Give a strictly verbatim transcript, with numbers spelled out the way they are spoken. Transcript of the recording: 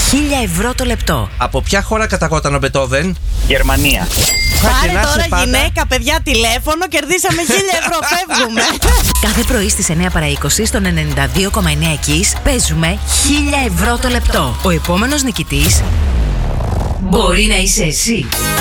χίλια ευρώ το λεπτό. Από ποια χώρα καταγόταν ο Μπετόβεν? Γερμανία. Πάρε να τώρα σε πάντα. γυναίκα, παιδιά, τηλέφωνο, κερδίσαμε χίλια ευρώ, φεύγουμε. Κάθε πρωί στις εννιά παρά είκοσι στον ενενήντα δύο κόμμα εννιά Kiss παίζουμε χίλια ευρώ το λεπτό. Ο επόμενος νικητής μπορεί να είσαι εσύ.